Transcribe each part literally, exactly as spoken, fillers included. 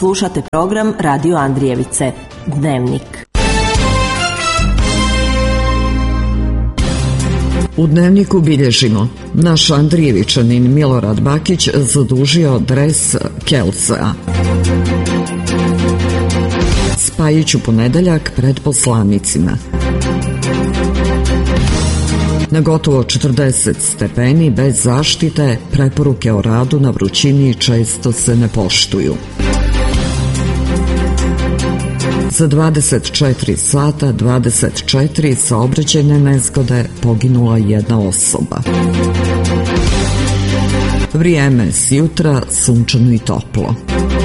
Slušate program Radio Andrijevice, Dnevnik. U Dnevniku bilježimo: naš Andrijevičanin Milorad Bakić zadužio dres Kielcea. Spajić u ponedeljak pred poslanicima. Na gotovo četrdeset stepeni bez zaštite, preporuke o radu na vrućini često se ne poštuju. Za dvadeset četiri sata, dvadeset četiri saobraćajne nezgode, poginula jedna osoba. Vrijeme s jutra sunčano i toplo.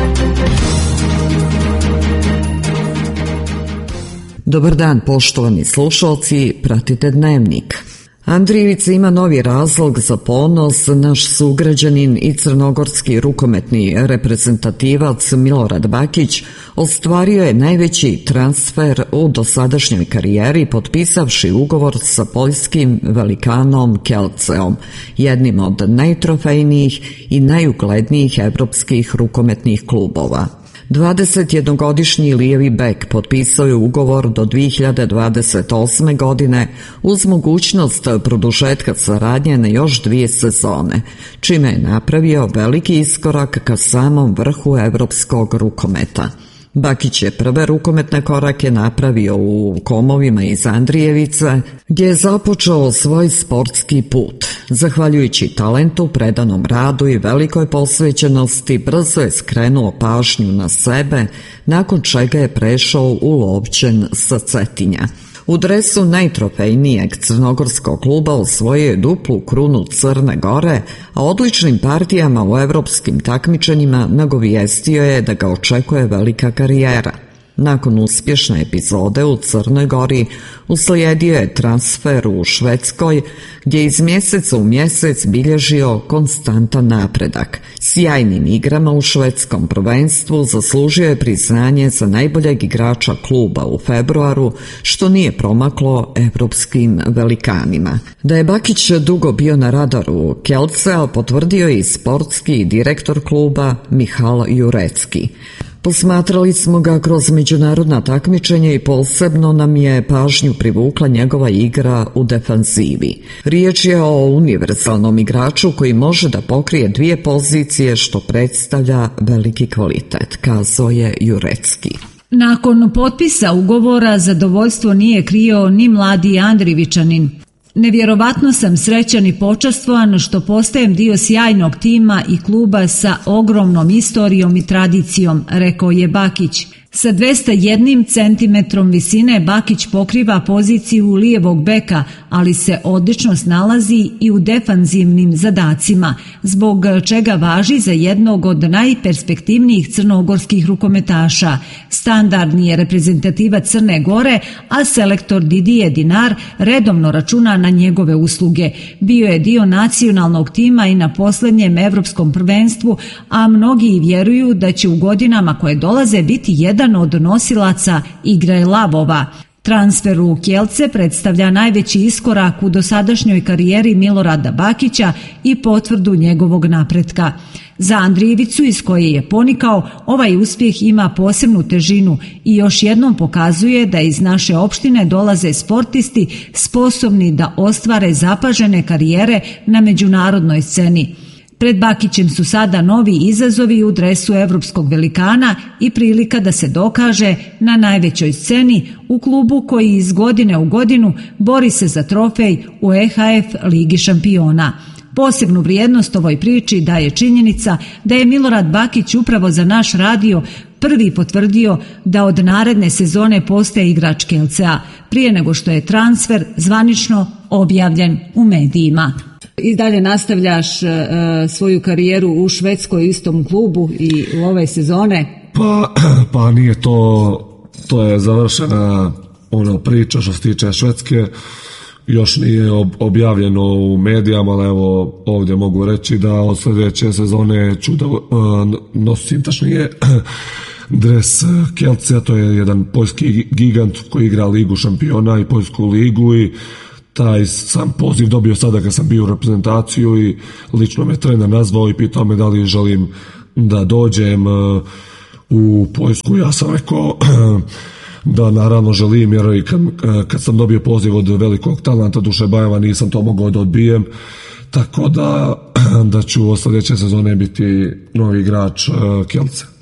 Dobar dan, poštovani slušalci, pratite Dnevnik. Andrijevica ima novi razlog za ponos. Naš sugrađanin i crnogorski rukometni reprezentativac Milorad Bakić ostvario je najveći transfer u dosadašnjoj karijeri potpisavši ugovor sa poljskim velikanom Kielceom, jednim od najtrofejnijih i najuglednijih evropskih rukometnih klubova. dvadesetjednogodišnji lijevi bek potpisao je ugovor do dvije hiljade dvadeset osme. godine uz mogućnost produžetka saradnje na još dvije sezone, čime je napravio veliki iskorak ka samom vrhu evropskog rukometa. Bakić je prve rukometne korake napravio u Komovima iz Andrijevice, gdje je započeo svoj sportski put. Zahvaljujući talentu, predanom radu i velikoj posvećenosti, brzo je skrenuo pažnju na sebe, nakon čega je prešao u Lovćen sa Cetinja. U dresu najtrofejnijeg crnogorskog kluba osvojio je duplu krunu Crne Gore, a odličnim partijama u evropskim takmičenjima nagovijestio je da ga očekuje velika karijera. Nakon uspješne epizode u Crnoj Gori uslijedio je transfer u Švedskoj, gdje iz mjeseca u mjesec bilježio konstantan napredak. Sjajnim igrama u švedskom prvenstvu zaslužio je priznanje za najboljeg igrača kluba u februaru, što nije promaklo evropskim velikanima. Da je Bakić dugo bio na radaru Kielcea potvrdio je i sportski direktor kluba Michal Jurecki. Posmatrali smo ga kroz međunarodna takmičenja i posebno nam je pažnju privukla njegova igra u defanzivi. Riječ je o univerzalnom igraču koji može da pokrije dvije pozicije, što predstavlja veliki kvalitet, kazao je Jurecki. Nakon potpisa ugovora zadovoljstvo nije krio ni mladi Andrijevičanin. Nevjerovatno sam srećan i počastvovan što postajem dio sjajnog tima i kluba sa ogromnom istorijom i tradicijom, rekao je Bakić. Sa dvesta jedan centimetrom visine Bakić pokriva poziciju lijevog beka, ali se odlično snalazi i u defanzivnim zadacima, zbog čega važi za jednog od najperspektivnijih crnogorskih rukometaša. Standardni je reprezentativac Crne Gore, a selektor Didier Dinar redovno računa na njegove usluge. Bio je dio nacionalnog tima i na posljednjem evropskom prvenstvu, a mnogi vjeruju da će u godinama koje dolaze biti jedan od nosilaca igre lavova. Transfer u Kielce predstavlja najveći iskorak u dosadašnjoj karijeri Milorada Bakića i potvrdu njegovog napretka. Za Andrijevicu, iz koje je ponikao, ovaj uspjeh ima posebnu težinu i još jednom pokazuje da iz naše opštine dolaze sportisti sposobni da ostvare zapažene karijere na međunarodnoj sceni. Pred Bakićem su sada novi izazovi u dresu evropskog velikana i prilika da se dokaže na najvećoj sceni u klubu koji iz godine u godinu bori se za trofej u E H F Ligi šampiona. Posebnu vrijednost ovoj priči daje činjenica da je Milorad Bakić upravo za naš radio prvi potvrdio da od naredne sezone postaje igrač Kielcea, prije nego što je transfer zvanično objavljen u medijima. I dalje nastavljaš uh, svoju karijeru u Švedskoj istom klubu i u ove sezone? Pa, pa nije to, to je završena ona priča što se tiče Švedske, još nije objavljeno u medijama, ali evo ovdje mogu reći da od sljedeće sezone ću da uh, nosim tačnije dres Kielcea, to je jedan poljski gigant koji igra Ligu šampiona i Poljsku ligu i taj sam poziv dobio sada kad sam bio u reprezentaciju i lično me trener nazvao i pitao me da li želim da dođem u Poljsku. Ja sam rekao da naravno želim, jer i kad, kad sam dobio poziv od velikog talenta Dušebajeva nisam to mogao da odbijem, tako da, da ću od sljedeće sezone biti novi igrač Kielce.